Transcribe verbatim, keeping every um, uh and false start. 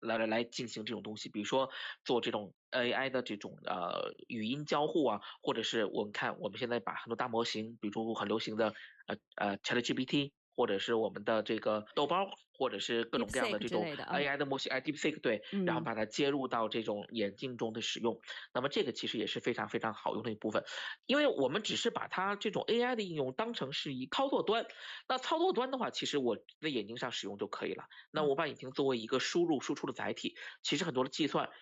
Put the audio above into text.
来来来进行这种东西，比如说做这种 A I 的这种呃语音交互啊，或者是我们看我们现在把很多大模型，比如说很流行的呃呃 ChatGPT。或者是我们的这个豆包，或者是各种各样的 DeepSeek 这种之类的啊， A I 的模型，哎，DeepSeek 对，然后嗯。 把它接入到这种眼镜中的使用，那么这个其实也是非常非常好用的一部分，因为我们只是把它这种 A I 的应用当成是一操作端，那操作端的话，其实我在眼睛上使用就可以了。那我把引擎作为一个输入输出的载体，其实很多的计算